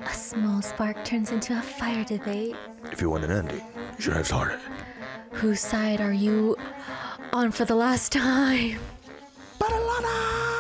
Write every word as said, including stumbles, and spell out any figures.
A small spark turns into a fire debate. If you want an ending, you should have started. Whose side are you on for the last time? Barcelona!